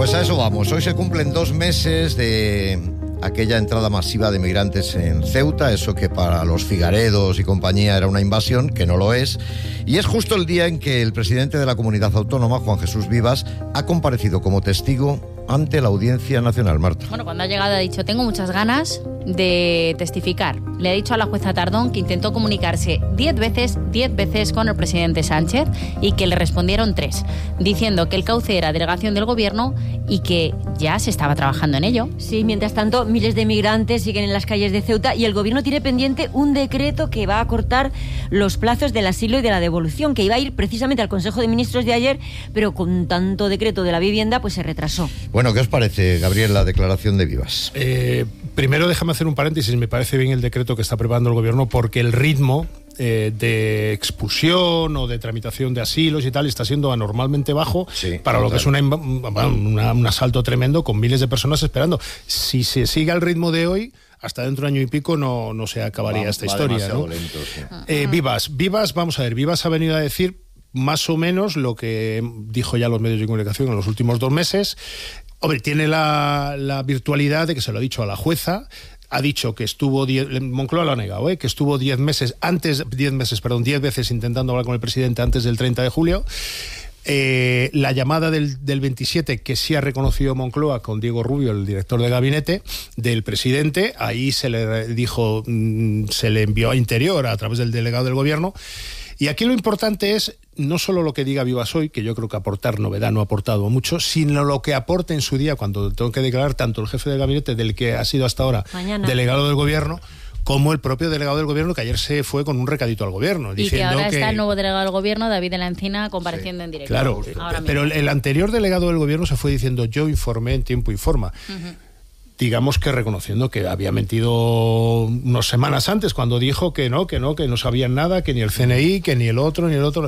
Pues a eso vamos. Hoy se cumplen 2 meses de aquella entrada masiva de migrantes en Ceuta, eso que para los figaredos y compañía era una invasión, que no lo es. Y es justo el día en que el presidente de la comunidad autónoma, Juan Jesús Vivas, ha comparecido como testigo ante la Audiencia Nacional. Marta. Bueno, cuando ha llegado ha dicho, tengo muchas ganas de testificar. Le ha dicho a la jueza Tardón que intentó comunicarse 10 veces con el presidente Sánchez y que le respondieron 3, diciendo que el cauce era delegación del gobierno y que ya se estaba trabajando en ello. Sí, mientras tanto, miles de migrantes siguen en las calles de Ceuta y el gobierno tiene pendiente un decreto que va a acortar los plazos del asilo y de la devolución, que iba a ir precisamente al Consejo de Ministros de ayer, pero con tanto decreto de la vivienda, pues se retrasó. Bueno, ¿qué os parece, Gabriel, la declaración de Vivas? Primero déjame hacer un paréntesis. Me parece bien el decreto que está preparando el gobierno porque el ritmo de expulsión o de tramitación de asilos y tal está siendo anormalmente bajo, sí, para lo que es un asalto tremendo con miles de personas esperando. Si se sigue al ritmo de hoy, hasta dentro de año y pico no se acabaría esta historia, ¿no? Lento, sí. Vivas, vamos a ver, Vivas ha venido a decir más o menos lo que dijo ya los medios de comunicación en los últimos 2 meses. Hombre, tiene la virtualidad de que se lo ha dicho a la jueza. Ha dicho que estuvo Moncloa lo ha negado, que estuvo 10 veces intentando hablar con el presidente antes del 30 de julio. La llamada del 27, que sí ha reconocido Moncloa con Diego Rubio, el director de gabinete del presidente, ahí se le dijo, se le envió a Interior a través del delegado del gobierno. Y aquí lo importante es no solo lo que diga Vivas hoy, que yo creo que aportar novedad no ha aportado mucho, sino lo que aporte en su día cuando tengo que declarar tanto el jefe de gabinete del que ha sido hasta ahora delegado del gobierno, como el propio delegado del gobierno, que ayer se fue con un recadito al gobierno. Y que ahora está el nuevo delegado del gobierno, David de la Encina, compareciendo en directo. Claro, pero el anterior delegado del gobierno se fue diciendo, yo informé en tiempo y forma. Digamos que reconociendo que había mentido unas semanas antes cuando dijo que no sabían nada, que ni el CNI, que ni el otro.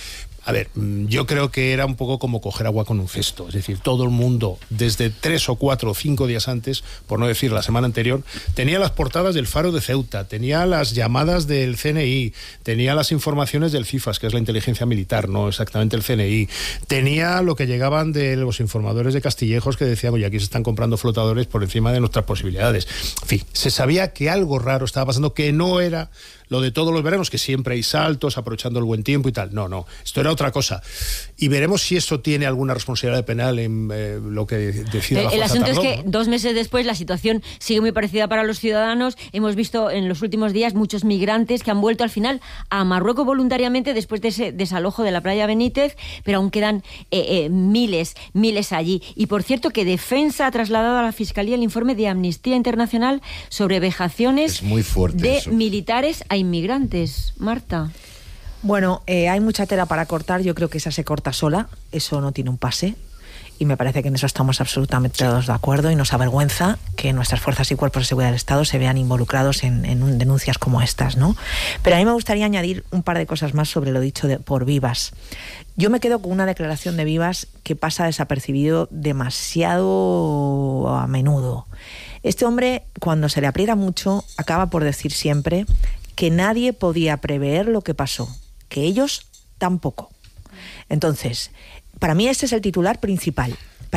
A ver, yo creo que era un poco como coger agua con un cesto. Es decir, todo el mundo, desde 3 o 4 o 5 días antes, por no decir la semana anterior, tenía las portadas del Faro de Ceuta, tenía las llamadas del CNI, tenía las informaciones del CIFAS, que es la inteligencia militar, no exactamente el CNI, tenía lo que llegaban de los informadores de Castillejos que decían, oye, aquí se están comprando flotadores por encima de nuestras posibilidades. En fin, se sabía que algo raro estaba pasando, que no era lo de todos los veranos, que siempre hay saltos, aprovechando el buen tiempo y tal. No. Esto era otra cosa. Y veremos si esto tiene alguna responsabilidad penal en lo que decida la jueza. El asunto Tardón, es que 2 meses después la situación sigue muy parecida para los ciudadanos. Hemos visto en los últimos días muchos migrantes que han vuelto al final a Marruecos voluntariamente después de ese desalojo de la playa Benítez, pero aún quedan miles allí. Y por cierto que Defensa ha trasladado a la Fiscalía el informe de Amnistía Internacional sobre vejaciones de militares a inmigrantes. Marta. Bueno, hay mucha tela para cortar. Yo creo que esa se corta sola. Eso no tiene un pase. Y me parece que en eso estamos absolutamente todos de acuerdo y nos avergüenza que nuestras fuerzas y cuerpos de seguridad del Estado se vean involucrados en denuncias como estas, ¿no? Pero a mí me gustaría añadir un par de cosas más sobre lo dicho por Vivas. Yo me quedo con una declaración de Vivas que pasa desapercibido demasiado a menudo. Este hombre, cuando se le aprieta mucho, acaba por decir siempre que nadie podía prever lo que pasó, que ellos tampoco. Entonces, para mí este es el titular principal.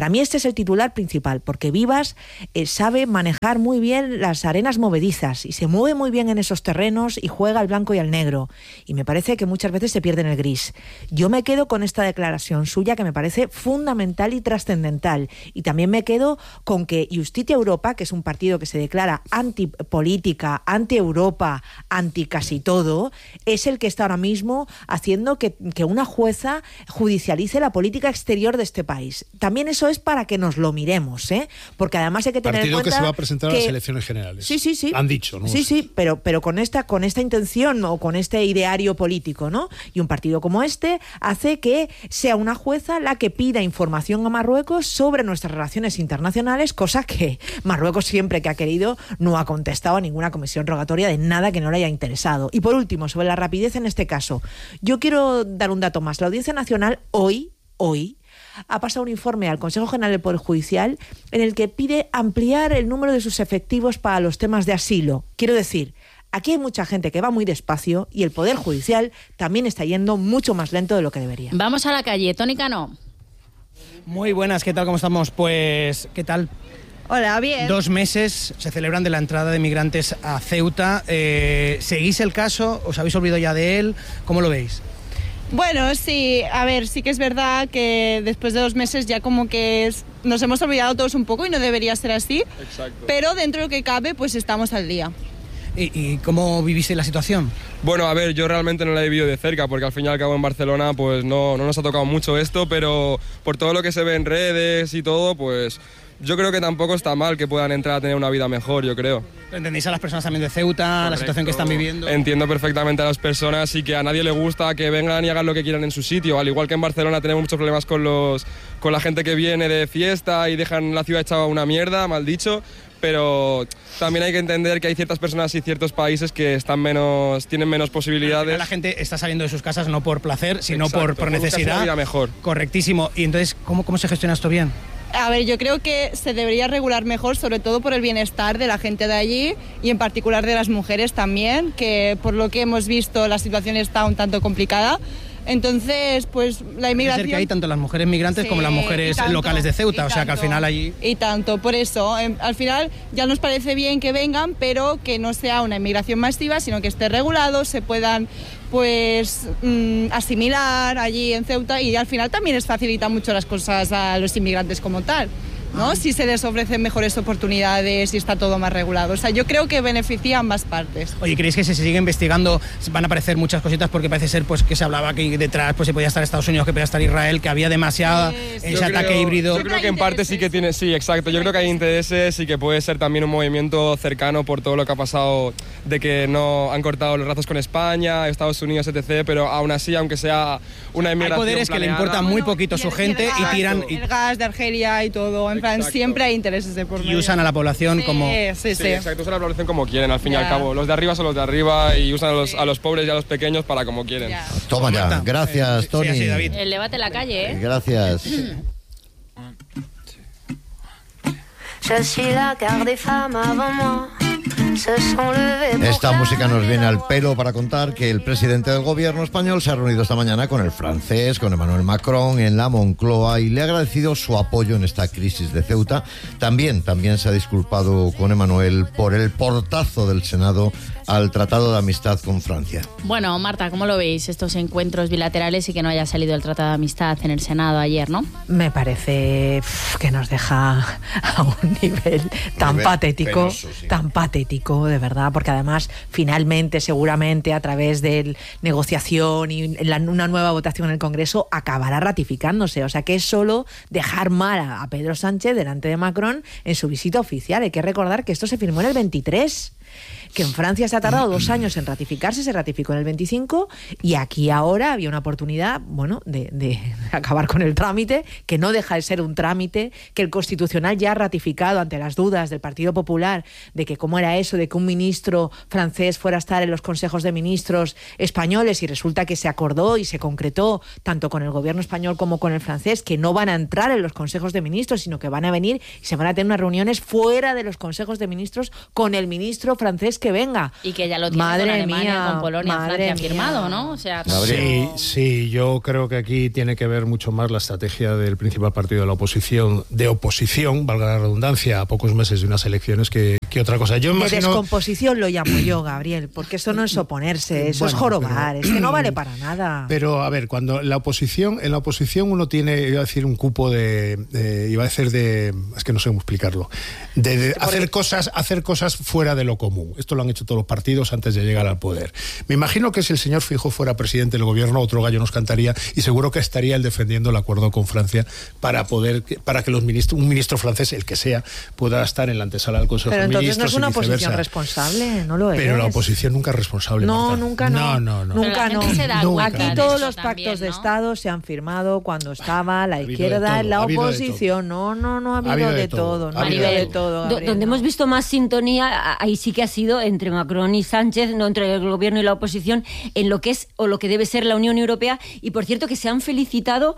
Porque Vivas sabe manejar muy bien las arenas movedizas y se mueve muy bien en esos terrenos y juega al blanco y al negro. Y me parece que muchas veces se pierde en el gris. Yo me quedo con esta declaración suya que me parece fundamental y trascendental. Y también me quedo con que Justicia Europa, que es un partido que se declara antipolítica, anti-Europa, anti casi todo, es el que está ahora mismo haciendo que una jueza judicialice la política exterior de este país. También eso es para que nos lo miremos, porque además hay que tener en cuenta que se va a presentar a las elecciones generales. Sí. Han dicho, ¿no? Sí, pero con esta intención o con este ideario político, ¿no? Y un partido como este hace que sea una jueza la que pida información a Marruecos sobre nuestras relaciones internacionales, cosa que Marruecos siempre que ha querido no ha contestado a ninguna comisión rogatoria de nada que no le haya interesado. Y por último, sobre la rapidez en este caso, yo quiero dar un dato más. La Audiencia Nacional hoy ha pasado un informe al Consejo General del Poder Judicial en el que pide ampliar el número de sus efectivos para los temas de asilo. Quiero decir, aquí hay mucha gente que va muy despacio y el Poder Judicial también está yendo mucho más lento de lo que debería. Vamos a la calle. Tony Cano. Muy buenas, ¿qué tal? ¿Cómo estamos? Pues, ¿qué tal? Hola, bien. 2 meses se celebran de la entrada de migrantes a Ceuta. ¿Seguís el caso? ¿Os habéis olvidado ya de él? ¿Cómo lo veis? Bueno, sí, a ver, sí que es verdad que después de 2 meses ya como que nos hemos olvidado todos un poco y no debería ser así. Exacto. Pero dentro de lo que cabe, pues estamos al día. ¿Y cómo viviste la situación? Bueno, a ver, yo realmente no la he vivido de cerca porque al fin y al cabo en Barcelona pues no nos ha tocado mucho esto, pero por todo lo que se ve en redes y todo, pues yo creo que tampoco está mal que puedan entrar a tener una vida mejor, yo creo. ¿Entendéis a las personas también de Ceuta, Correcto. la situación que están viviendo? Entiendo perfectamente a las personas y que a nadie le gusta que vengan y hagan lo que quieran en su sitio. Al igual que en Barcelona tenemos muchos problemas con la gente que viene de fiesta y dejan la ciudad hecha una mierda, mal dicho. Pero también hay que entender que hay ciertas personas y ciertos países que tienen menos posibilidades. La gente está saliendo de sus casas no por placer, sino Exacto, por buscarse necesidad. una vida mejor. Correctísimo. Y entonces, ¿cómo se gestiona esto bien? A ver, yo creo que se debería regular mejor, sobre todo por el bienestar de la gente de allí y en particular de las mujeres también, que por lo que hemos visto la situación está un tanto complicada. Entonces, pues la inmigración... Puede ser que hay tanto las mujeres migrantes como las mujeres locales de Ceuta, o sea que al final allí... Y tanto, por eso, al final ya nos parece bien que vengan, pero que no sea una inmigración masiva, sino que esté regulado, se puedan pues asimilar allí en Ceuta y al final también les facilita mucho las cosas a los inmigrantes como tal, ¿no? Si se les ofrecen mejores oportunidades y está todo más regulado. O sea, yo creo que beneficia a ambas partes. Oye, ¿creéis que si se sigue investigando van a aparecer muchas cositas? Porque parece ser pues que se hablaba que detrás pues se podía estar Estados Unidos, que podía estar Israel, que había demasiada ese ataque híbrido. Yo creo que en parte sí que tiene, sí, exacto. Yo creo que hay intereses y que puede ser también un movimiento cercano por todo lo que ha pasado, de que no han cortado los lazos con España, Estados Unidos, etc. Pero aún así, aunque sea una inmigración hay poderes planeada, que le importan muy poquito a su gente y tiran... El gas de Argelia y todo, en plan, siempre hay intereses de por medio. Y usan a la población como... Sí, exacto, usan a la población como quieren, al fin y al cabo. Los de arriba son los de arriba y usan a los pobres y a los pequeños para como quieren. Toma ya, gracias, Tony. Sí, David. El debate en la calle, ¿eh? Gracias. Esta música nos viene al pelo para contar que el presidente del gobierno español se ha reunido esta mañana con el francés, con Emmanuel Macron, en la Moncloa y le ha agradecido su apoyo en esta crisis de Ceuta. También se ha disculpado con Emmanuel por el portazo del Senado al Tratado de Amistad con Francia. Bueno, Marta, ¿cómo lo veis estos encuentros bilaterales y que no haya salido el Tratado de Amistad en el Senado ayer, no? Me parece que nos deja a un nivel tan patético, penoso, sí. tan patético, de verdad, porque además, finalmente, seguramente, a través de negociación y una nueva votación en el Congreso, acabará ratificándose. O sea, que es solo dejar mal a Pedro Sánchez delante de Macron en su visita oficial. Hay que recordar que esto se firmó en el 23, que en Francia se ha tardado 2 años en ratificarse, se ratificó en el 25 y aquí ahora había una oportunidad, bueno, de acabar con el trámite, que no deja de ser un trámite, que el Constitucional ya ha ratificado ante las dudas del Partido Popular de que cómo era eso de que un ministro francés fuera a estar en los consejos de ministros españoles, y resulta que se acordó y se concretó tanto con el gobierno español como con el francés que no van a entrar en los consejos de ministros, sino que van a venir y se van a tener unas reuniones fuera de los consejos de ministros con el ministro francés que venga. Y que ya lo tiene con Alemania, con Polonia, Francia firmado, ¿no? O sea, Sí, yo creo que aquí tiene que ver mucho más la estrategia del principal partido de la oposición, valga la redundancia, a pocos meses de unas elecciones que otra cosa. Yo de imagino... descomposición lo llamo yo, Gabriel, porque eso no es oponerse, eso es jorobar, es que no vale para nada. Pero, a ver, cuando en la oposición uno tiene, iba a decir, un cupo es que no sé cómo explicarlo, de hacer cosas fuera de lo común. Esto lo han hecho todos los partidos antes de llegar al poder. Me imagino que si el señor Feijóo fuera presidente del gobierno, otro gallo nos cantaría, y seguro que estaría él defendiendo el acuerdo con Francia para que un ministro francés, el que sea, pueda estar en la antesala del Consejo de Ministros. Pero entonces no es una oposición responsable, no lo es. Pero la oposición nunca es responsable. No, Marta. nunca no. Nunca no. Aquí todos los pactos de Estado se han firmado cuando estaba la izquierda en la oposición. No ha habido de todo. No ha habido de todo. Donde hemos visto más sintonía, ahí sí que ha sido entre Macron y Sánchez, no entre el gobierno y la oposición, en lo que es o lo que debe ser la Unión Europea. Y por cierto que se han felicitado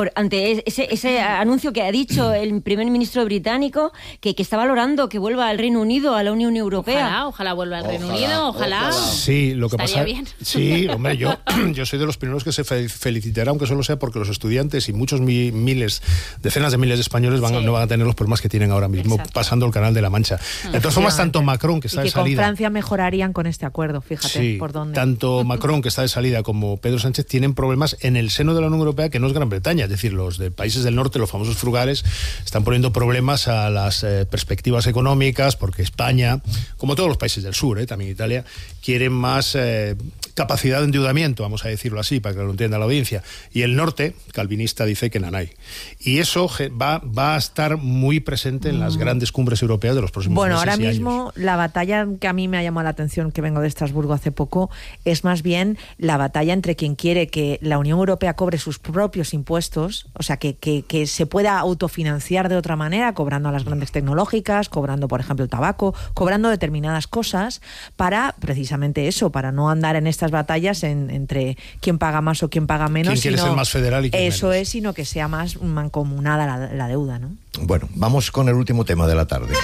ante ese anuncio que ha dicho el primer ministro británico, que está valorando que vuelva al Reino Reino Unido a la Unión Europea. Ojalá vuelva al Reino Unido, ojalá. Sí, lo que Estaría pasa. bien. Sí, hombre, yo soy de los primeros que se felicitará, aunque solo sea porque los estudiantes y muchos miles, decenas de miles de españoles no van a tener los problemas que tienen ahora mismo pasando el Canal de la Mancha. De todas formas, tanto Macron, que está y que de salida. con Francia mejorarían con este acuerdo, fíjate Sí, por dónde. tanto Macron, que está de salida, como Pedro Sánchez tienen problemas en el seno de la Unión Europea, que no es Gran Bretaña. Es decir, los de países del norte, los famosos frugales, están poniendo problemas a las perspectivas económicas, porque España, como todos los países del sur, también Italia, quieren más capacidad de endeudamiento, vamos a decirlo así, para que lo entienda la audiencia. Y el norte, calvinista, dice que nanay. Y eso va a estar muy presente en las grandes cumbres europeas de los próximos meses ahora y mismo años. la batalla que a mí me ha llamado la atención, que vengo de Estrasburgo hace poco, es más bien la batalla entre quien quiere que la Unión Europea cobre sus propios impuestos, o sea, que se pueda autofinanciar de otra manera, cobrando a las grandes tecnológicas, cobrando, por ejemplo, el tabaco, cobrando determinadas cosas para, precisamente eso, para no andar en estas batallas entre quién paga más o quién paga menos. ¿Quién quiere ser más federal y quién eso menos? Es, sino que sea más mancomunada la deuda, ¿no? Bueno, vamos con el último tema de la tarde.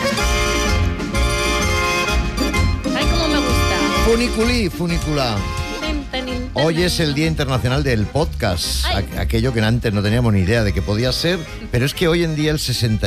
Ay, cómo me gusta. Funiculí, funicula. Hoy es el Día Internacional del Podcast, aquello que antes no teníamos ni idea de que podía ser, pero es que hoy en día el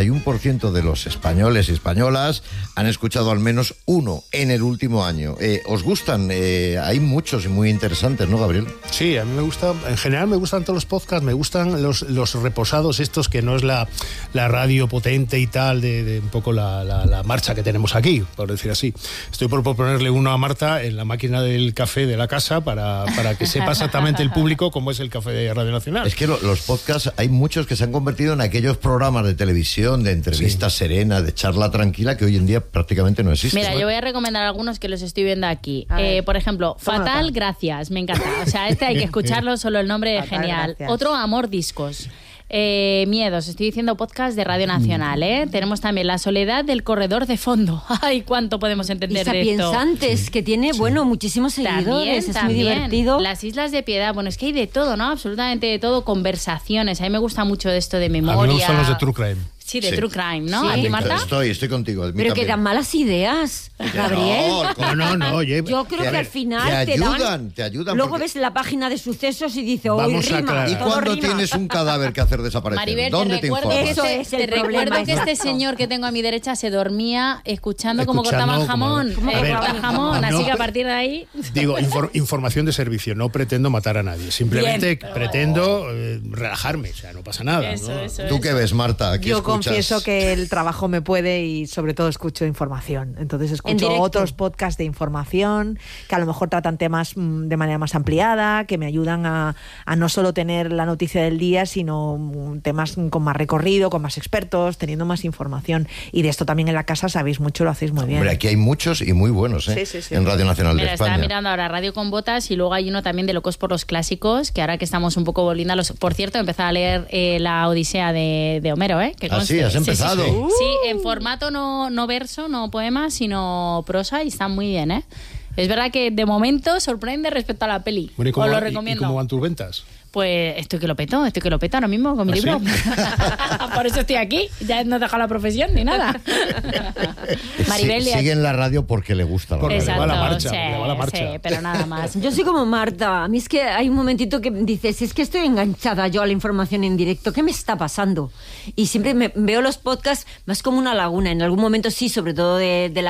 61% de los españoles y españolas han escuchado al menos uno en el último año. ¿Os gustan? Hay muchos y muy interesantes, ¿no, Gabriel? Sí, a mí me gusta, en general me gustan todos los podcasts, me gustan los reposados estos, que no es la radio potente y tal, de un poco la marcha que tenemos aquí, por decir así. Estoy por ponerle uno a Marta en la máquina del café de la casa para que sepa exactamente el público cómo es el café de Radio Nacional. Es que los podcasts, hay muchos que se han convertido en aquellos programas de televisión, de entrevista serena, de charla tranquila, que hoy en día prácticamente no existen. Mira, yo voy a recomendar algunos que los estoy viendo aquí. Por ejemplo, Toma Fatal, nota. Gracias, me encanta. O sea, este hay que escucharlo, solo el nombre es Fatal, genial. gracias. Otro, Amor Discos. Miedos, estoy diciendo podcast de Radio Nacional, ¿eh? Tenemos también La Soledad del Corredor de Fondo. Ay, cuánto podemos Y entender de esto. Sapiensantes, que tiene, muchísimos seguidores, es muy divertido. Las Islas de Piedad, bueno, es que hay de todo, ¿no? Absolutamente de todo, conversaciones. A mí me gusta mucho de esto de memoria. A mí me gustan los de True Crime. Sí, de True Crime, ¿no? Sí. ¿A ti, Marta? Estoy contigo. a mí Pero que también. dan malas ideas, Gabriel. No, oye. Yo creo que a ver, al final te ayudan Luego porque- ves la página de sucesos y dice, hoy Vamos a rima. aclarar. ¿Y todo cuándo rima. tienes un cadáver que hacer desaparecer? Maribel, ¿Dónde te te recuerdo informas? Eso es el te recuerdo problema, que este exacto. señor que tengo a mi derecha se dormía escuchando cómo Escuchando cortaban jamón. cómo- A ver, cortaban jamón, no. así que a partir de ahí... Digo, información de servicio, no pretendo matar a nadie, simplemente Bien. pretendo relajarme, o sea, no pasa nada. Eso, ¿no? eso, ¿Tú eso. qué ves, Marta? ¿Qué Yo escuchas? confieso que el trabajo me puede y sobre todo escucho información. Entonces En escucho directo. otros podcasts de información que a lo mejor tratan temas de manera más ampliada, que me ayudan a no solo tener la noticia del día, sino temas con más recorrido, con más expertos, teniendo más información. Y de esto también en la casa sabéis mucho, lo hacéis muy bien. Hombre, aquí hay muchos y muy buenos, ¿eh? Sí. En Radio Nacional Mira, de estaba España. mirando ahora Radio con Botas y luego hay uno también de Locos por los Clásicos, que ahora que estamos un poco volviendo a los... Por cierto, he empezado a leer la Odisea de Homero, ¿eh? Que Ah, conste. sí, has empezado. Sí, en formato no verso, no poema, sino prosa, y está muy bien, ¿eh? Es verdad que de momento sorprende respecto a la peli. Bueno, ¿y Os lo ¿y recomiendo. cómo van tus ventas? Pues estoy que lo peto ahora mismo con mi ¿Ah, sí? libro. Por eso estoy aquí. Ya no he dejado la profesión ni nada. Maribel, Sigue en la radio porque le gusta la Porque radio. le va la marcha, sí, le va la marcha. sí, pero nada más. Yo soy como Marta. A mí es que hay un momentito que dices, es que estoy enganchada yo a la información en directo. ¿Qué me está pasando? Y siempre veo los podcasts más como una laguna. En algún momento sí, sobre todo de la